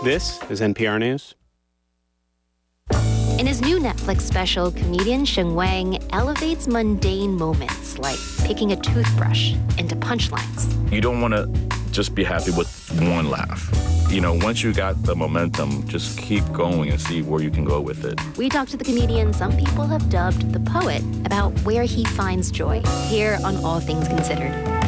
This is NPR News. In his new Netflix special, comedian Sheng Wang elevates mundane moments like picking a toothbrush into punchlines. You don't want to just be happy with one laugh. You know, once you got the momentum, just keep going and see where you can go with it. We talked to the comedian some people have dubbed the poet about where he finds joy, here on All Things Considered.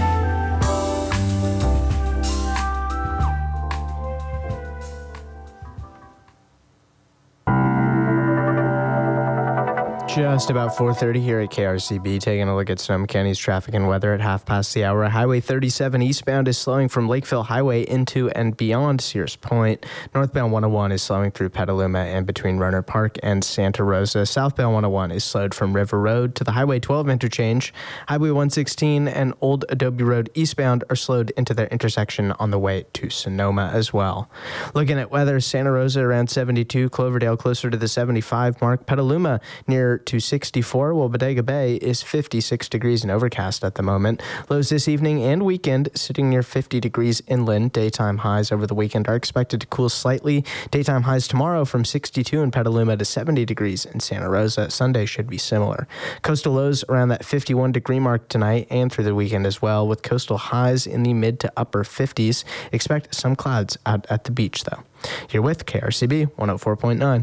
Just about 4:30 here at KRCB, taking a look at Sonoma County's traffic and weather at 5:30. Highway 37 eastbound is slowing from Lakeville Highway into and beyond Sears Point. Northbound 101 is slowing through Petaluma and between Runner Park and Santa Rosa. Southbound 101 is slowed from River Road to the Highway 12 interchange. Highway 116 and Old Adobe Road eastbound are slowed into their intersection on the way to Sonoma as well. Looking at weather, Santa Rosa around 72, Cloverdale closer to the 75 mark, Petaluma near to 64, while Bodega Bay is 56 degrees and overcast at the moment. Lows this evening and weekend sitting near 50 degrees inland. Daytime highs over the weekend are expected to cool slightly. Daytime highs tomorrow from 62 in Petaluma to 70 degrees in Santa Rosa. Sunday should be similar. Coastal lows around that 51 degree mark tonight and through the weekend as well, with coastal highs in the mid to upper 50s. Expect some clouds out at the beach though. You're with KRCB 104.9.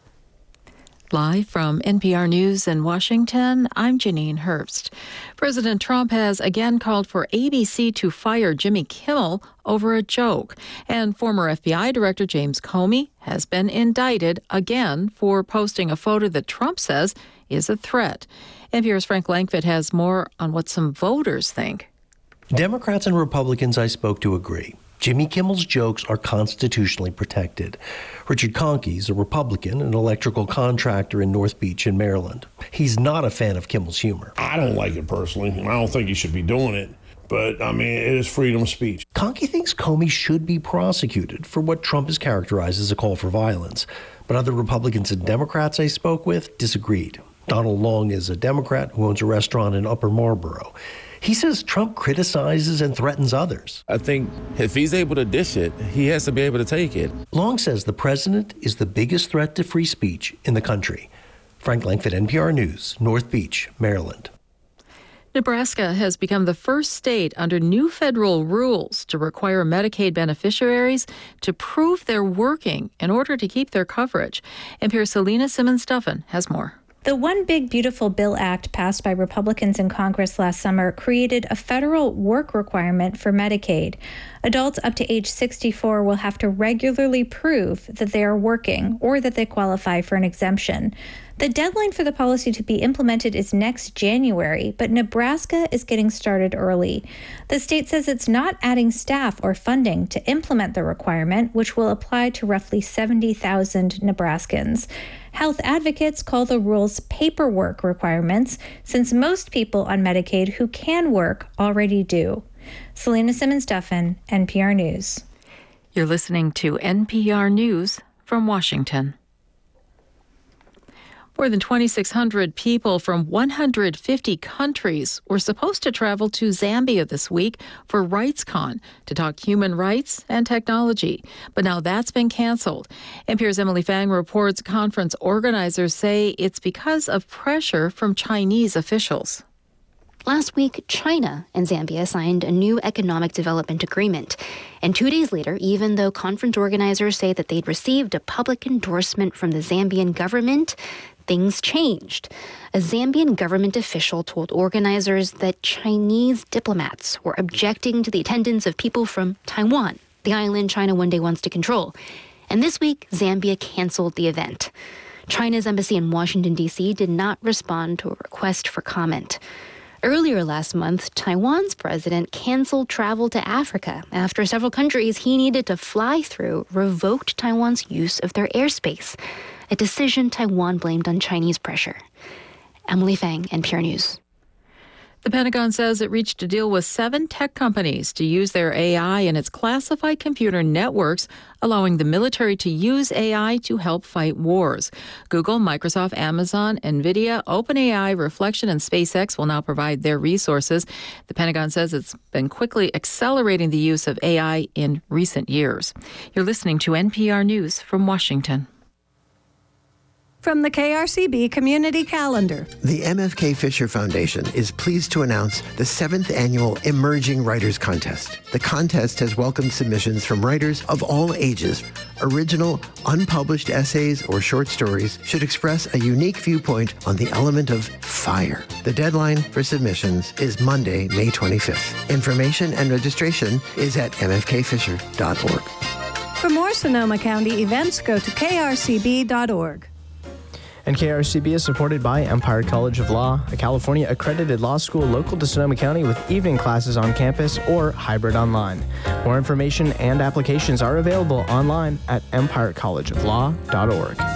Live from NPR News in Washington, I'm Janine Herbst. President Trump has again called for ABC to fire Jimmy Kimmel over a joke. And former FBI Director James Comey has been indicted again for posting a photo that Trump says is a threat. NPR's Frank Langfitt has more on what some voters think. Democrats and Republicans I spoke to agree. Jimmy Kimmel's jokes are constitutionally protected. Richard Conkey is a Republican, an electrical contractor in North Beach in Maryland. He's not a fan of Kimmel's humor. I don't like it personally, and I don't think he should be doing it. But, I mean, it is freedom of speech. Conkey thinks Comey should be prosecuted for what Trump has characterized as a call for violence. But other Republicans and Democrats I spoke with disagreed. Donald Long is a Democrat who owns a restaurant in Upper Marlboro. He says Trump criticizes and threatens others. I think if he's able to dish it, he has to be able to take it. Long says the president is the biggest threat to free speech in the country. Frank Langfitt, NPR News, North Beach, Maryland. Nebraska has become the first state under new federal rules to require Medicaid beneficiaries to prove they're working in order to keep their coverage. NPR's Selena Simmons-Duffin has more. The One Big Beautiful Bill Act passed by Republicans in Congress last summer created a federal work requirement for Medicaid. Adults up to age 64 will have to regularly prove that they are working or that they qualify for an exemption. The deadline for the policy to be implemented is next January, but Nebraska is getting started early. The state says it's not adding staff or funding to implement the requirement, which will apply to roughly 70,000 Nebraskans. Health advocates call the rules paperwork requirements, since most people on Medicaid who can work already do. Selena Simmons-Duffin, NPR News. You're listening to NPR News from Washington. More than 2,600 people from 150 countries were supposed to travel to Zambia this week for RightsCon to talk human rights and technology. But now that's been canceled. NPR's Emily Fang reports conference organizers say it's because of pressure from Chinese officials. Last week, China and Zambia signed a new economic development agreement. And 2 days later, even though conference organizers say that they'd received a public endorsement from the Zambian government, things changed. A Zambian government official told organizers that Chinese diplomats were objecting to the attendance of people from Taiwan, the island China one day wants to control. And this week, Zambia canceled the event. China's embassy in Washington, D.C. did not respond to a request for comment. Earlier last month, Taiwan's president canceled travel to Africa after several countries he needed to fly through revoked Taiwan's use of their airspace, a decision Taiwan blamed on Chinese pressure. Emily Fang, NPR News. The Pentagon says it reached a deal with 7 tech companies to use their AI in its classified computer networks, allowing the military to use AI to help fight wars. Google, Microsoft, Amazon, NVIDIA, OpenAI, Reflection, and SpaceX will now provide their resources. The Pentagon says it's been quickly accelerating the use of AI in recent years. You're listening to NPR News from Washington. From the KRCB Community Calendar. The MFK Fisher Foundation is pleased to announce the 7th annual Emerging Writers Contest. The contest has welcomed submissions from writers of all ages. Original, unpublished essays or short stories should express a unique viewpoint on the element of fire. The deadline for submissions is Monday, May 25th. Information and registration is at mfkfisher.org. For more Sonoma County events, go to krcb.org. And KRCB is supported by Empire College of Law, a California accredited law school local to Sonoma County with evening classes on campus or hybrid online. More information and applications are available online at empirecollegeoflaw.org.